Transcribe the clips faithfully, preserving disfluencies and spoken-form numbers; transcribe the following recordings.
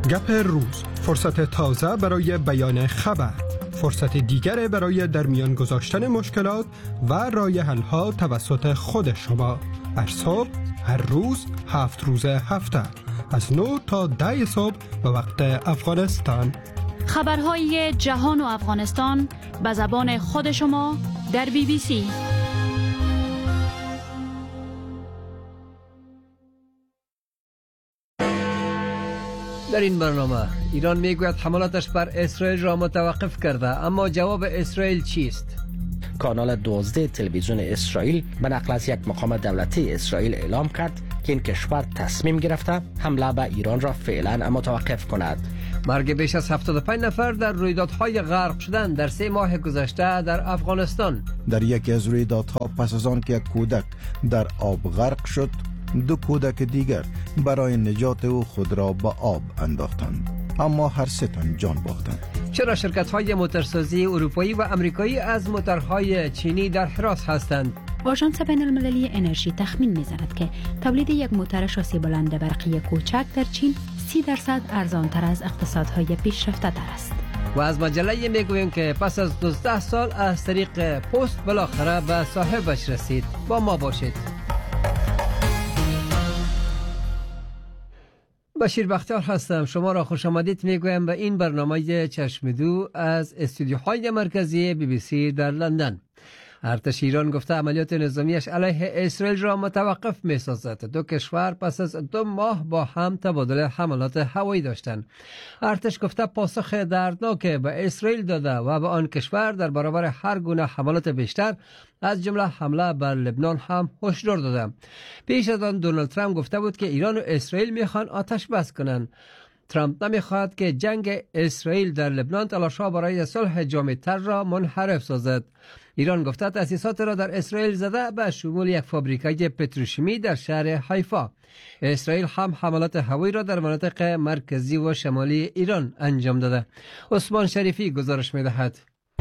گپ روز، فرصت تازه برای بیان خبر، فرصت دیگر برای در میان گذاشتن مشکلات و رای حل ها توسط خود شما. هر صبح، هر روز، هفت روز هفته، از نه تا ده صبح به وقت افغانستان. خبرهای جهان و افغانستان به زبان خود شما در بی بی سی. در این برنامه ایران میگوید حملاتش بر اسرائیل را متوقف کرده، اما جواب اسرائیل چیست؟ کانال دوازده تلویزیون اسرائیل به نقل از یک مقام دولتی اسرائیل اعلام کرد که این کشور تصمیم گرفته حمله به ایران را فعلا متوقف کند. مرگ بیش از هفتاد و پنج نفر در رویدادهای غرق شدن در سه ماه گذشته در افغانستان. در یکی از رویدادها پس از آن که یک کودک در آب غرق شد، دو کودک دیگر برای نجات او خود را به آب انداختند، اما هر سه تن جان باختند. چرا شرکت‌های موتورسازی اروپایی و آمریکایی از موتورهای چینی در حراس هستند؟ آژانس بین‌المللی انرژی تخمین می‌زند که تولید یک موتور شاسی بلند برقی کوچک در چین سی درصد ارزان‌تر از اقتصادهای پیشرفته‌تر است. و از مجله میگوییم که پس از دوازده سال از طریق پست بالاخره به صاحبش رسید. با ما باشید. بشیر بختیار هستم. شما را خوش آمدید میگویم به این برنامه چشمدو از استودیوهای مرکزی بی بی سی در لندن. ارتش ایران گفته عملیات نظامیش علیه اسرائیل را متوقف می سازد. دو کشور پس از دو ماه با هم تبادل حملات هوایی داشتند. ارتش گفته پاسخ دردناک به اسرائیل داده و به آن کشور در برابر هر گونه حملات بیشتر از جمله حمله بر لبنان هم هشدار داده. پیش از آن دونالد ترامپ گفته بود که ایران و اسرائیل میخوان آتش بس کنند. ترامپ نمیخواهد که جنگ اسرائیل در لبنان تلاش‌ها برای صلح جامع‌تر را منحرف سازد. ایران گفته تأسیسات را در اسرائیل زده به شمول یک فابریکه پتروشیمی در شهر حیفا. اسرائیل هم حملات هوایی را در مناطق مرکزی و شمالی ایران انجام داده. عثمان شریفی گزارش می‌دهد.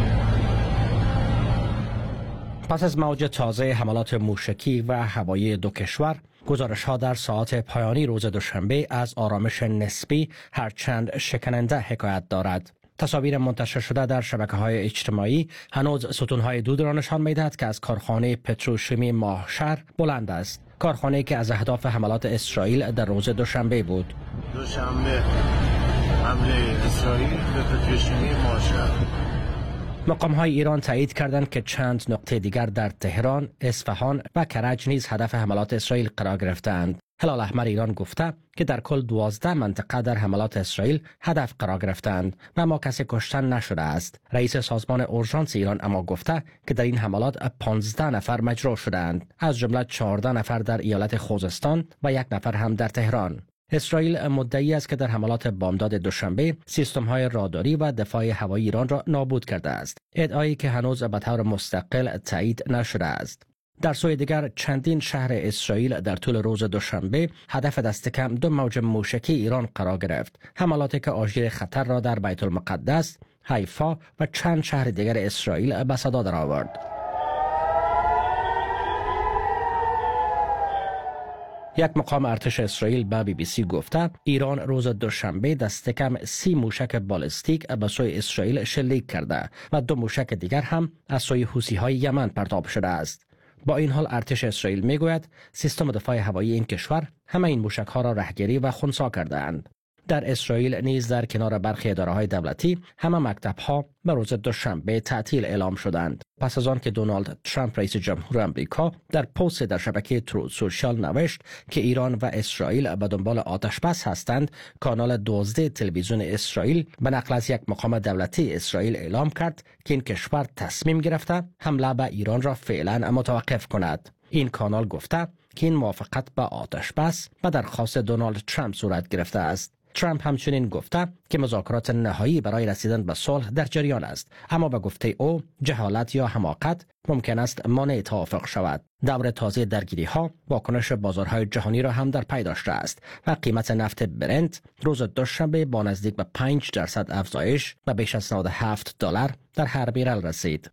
پس از موج تازه حملات موشکی و هوایی دو کشور، گزارش ها در ساعات پایانی روز دوشنبه از آرامش نسبی هرچند شکننده حکایت دارد. تصاویر منتشر شده در شبکه‌های اجتماعی هنوز ستون‌های دود را نشان می‌دهد که از کارخانه پتروشیمی ماهشهر بلند است. کارخانه‌ای که از اهداف حملات اسرائیل در روز دوشنبه بود. دوشنبه حمله اسرائیل به پتروشیمی ماهشهر. مقام‌های ایران تایید کردند که چند نقطه دیگر در تهران، اصفهان و کرج نیز هدف حملات اسرائیل قرار گرفتند. هلال احمر ایران گفته که در کل دوازده منطقه در حملات اسرائیل هدف قرار گرفتند و اما کسی کشته نشده است. رئیس سازمان اورژانس ایران اما گفته که در این حملات پانزده نفر مجروح شدند، از جمله چهارده نفر در ایالت خوزستان و یک نفر هم در تهران. اسرائیل مدعی است که در حملات بامداد دوشنبه سیستم‌های راداری و دفاع هوایی ایران را نابود کرده است، ادعایی که هنوز به طور مستقل تایید نشده است. در سوی دیگر چندین شهر اسرائیل در طول روز دوشنبه هدف دست کم دو موج موشکی ایران قرار گرفت، حملاتی که آژیر خطر را در بیت المقدس، حیفا و چند شهر دیگر اسرائیل به صدا درآورد. یک مقام ارتش اسرائیل به بی بی سی گفته ایران روز دوشنبه دست کم سی موشک بالستیک به سوی اسرائیل شلیک کرده و دو موشک دیگر هم از سوی حوثی‌های یمن پرتاب شده است. با این حال ارتش اسرائیل میگوید سیستم دفاع هوایی این کشور همه این موشک‌ها را رهگیری و خنثی کرده‌اند. در اسرائیل نیز در کنار برخی اداره‌های دولتی همه مکتب‌ها به روز دوشنبه تعطیل اعلام شدند. پس از آن که دونالد ترامپ رئیس جمهور آمریکا در پست در شبکه ترود سوشال نوشت که ایران و اسرائیل به دنبال آتش بس هستند، کانال دوازده تلویزیون اسرائیل به نقل از یک مقام دولتی اسرائیل اعلام کرد که این کشور تصمیم گرفته حمله به ایران را فعلا متوقف کند. این کانال گفته که این موافقت به آتش بس به درخواست دونالد ترامپ صورت گرفته است. ترامپ همچنین گفته که مذاکرات نهایی برای رسیدن به صلح در جریان است، اما به گفته او جهالت یا حماقت ممکن است مانع توافق شود. دور تازه درگیری ها واکنش بازارهای جهانی را هم در پی داشته است و قیمت نفت برنت روز دوشنبه با نزدیک به پنج درصد افزایش و بیش از نود و هفت دلار در هر بیرل رسید.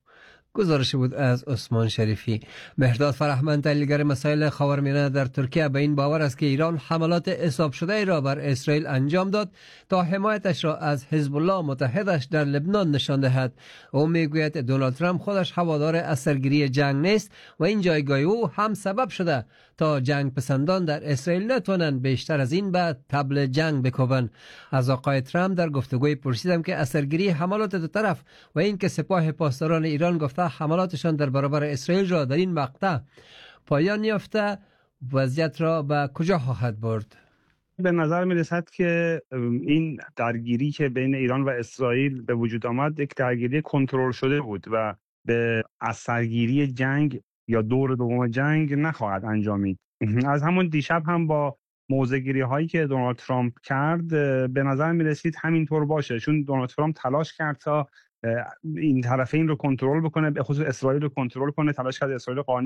گزارش بود از عثمان شریفی. مهرداد فرهمند، تحلیلگر مسائل خاورمیانه در ترکیه، به این باور است که ایران حملات حساب شده ای را بر اسرائیل انجام داد تا حمایتش را از حزب الله متحدش در لبنان نشان دهد. او میگوید دونالد ترامپ خودش هوادار اثرگیری جنگ نیست و این جایگاه او هم سبب شده تا جنگ پسندان در اسرائیل نتوانند بیشتر از این به طبل جنگ بکوبند. از آقای ترامپ در گفتگوی پرسیدم که اثرگیری حملات دو طرف و این که سپاه پاسداران ایران گفته حملاتشان در برابر اسرائیل را در این مقطع پایان یافته، وضعیت را به کجا خواهد برد؟ به نظر می رسد که این درگیری که بین ایران و اسرائیل به وجود آمد یک درگیری کنترل شده بود و به اثرگیری جنگ یا دور دوم جنگ نخواهد انجامید. از همون دیشب هم با موضع‌گیری هایی که دونالد ترامپ کرد به نظر می رسید همینطور باشه، چون دونالد ترامپ تلاش کرد تا این طرفین رو کنترل بکنه، به خصوص اسرائیل رو کنترل کنه، تلاش کرد اسرائیل قانع